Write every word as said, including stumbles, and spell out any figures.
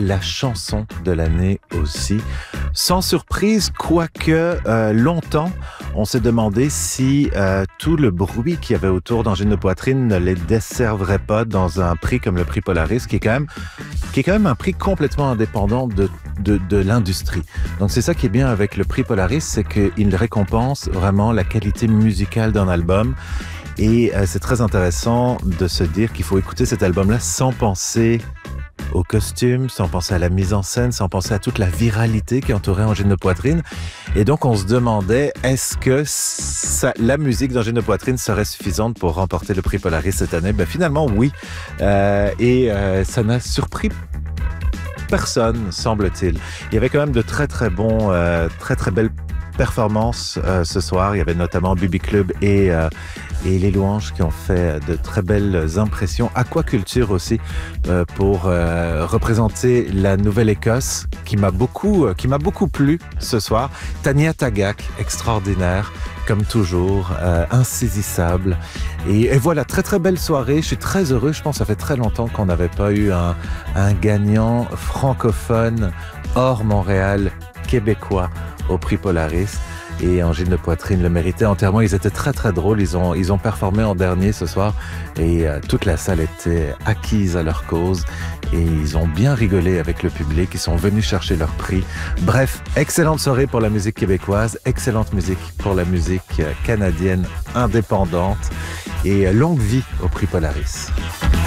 la chanson de l'année aussi. Sans surprise, quoique euh, longtemps, on s'est demandé si euh, tout le bruit qu'il y avait autour d'Angine de poitrine ne les desserverait pas dans un prix comme le prix Polaris, qui est quand même, qui est quand même un prix complètement indépendant de, de, de l'industrie. Donc c'est ça qui est bien avec le prix Polaris, c'est qu'il récompense vraiment la qualité musicale d'un album. Et euh, c'est très intéressant de se dire qu'il faut écouter cet album-là sans penser au costume, sans penser à la mise en scène, sans penser à toute la viralité qui entourait Angine de poitrine. Et donc, on se demandait, est-ce que ça, la musique d'Angine de poitrine serait suffisante pour remporter le prix Polaris cette année? Ben, finalement, oui. Euh, et euh, ça n'a surpris personne, semble-t-il. Il y avait quand même de très, très bons, euh, très, très belles performances euh, ce soir. Il y avait notamment Bibi Club et, euh, et Les Louanges qui ont fait de très belles impressions. Aquaculture aussi euh, pour euh, représenter la Nouvelle-Écosse qui m'a beaucoup, euh, qui m'a beaucoup plu ce soir. Tania Tagaq, extraordinaire. Comme toujours, euh, insaisissable. Et, et voilà, très très belle soirée. Je suis très heureux. Je pense que ça fait très longtemps qu'on n'avait pas eu un, un gagnant francophone hors Montréal, québécois, au prix Polaris. Et Angine de poitrine le méritait entièrement. Ils étaient très très drôles. Ils ont, ils ont performé en dernier ce soir. Et euh, toute la salle était acquise à leur cause. Et ils ont bien rigolé avec le public. Ils sont venus chercher leur prix. Bref, excellente soirée pour la musique québécoise. Excellente musique pour la musique canadienne indépendante. Et longue vie au prix Polaris.